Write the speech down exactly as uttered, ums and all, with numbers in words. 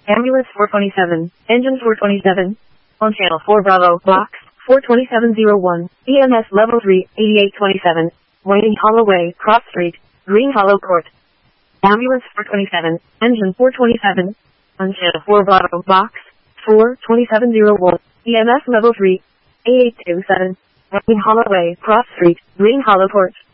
Ambulance four twenty-seven, engine four twenty-seven. On channel four Bravo, box four twenty-seven oh one, E M S level three, eighty-eight twenty-seven, Whiting Hollow Way, Cross Street, Green Hollow Court. Ambulance four twenty-seven, engine four twenty-seven. On channel four Bravo, box four twenty-seven oh one, E M S level three, eighty-eight twenty-seven, Whiting Hollow Way, Cross Street, Green Hollow Court.